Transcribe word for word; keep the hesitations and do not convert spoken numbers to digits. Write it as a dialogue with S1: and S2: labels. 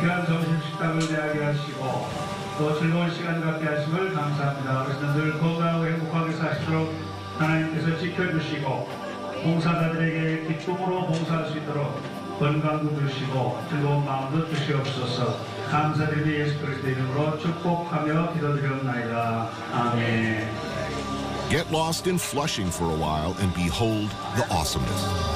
S1: 귀한 점심 식당을 대하게 하시고 또 즐거운 시간 갖게 하심을 감사합니다. 그래서 늘 건강하고 행복하게 사시도록 하나님께서 지켜주시고 봉사자들에게 기쁨으로 봉사할 수 있도록 건강도 주시고 즐거운 마음도 주시옵소서. 감사드리며 예수 그리스도의 이름으로 축복하며 기도드리옵나이다. 아멘.
S2: Get lost in Flushing for a while and behold the awesomeness.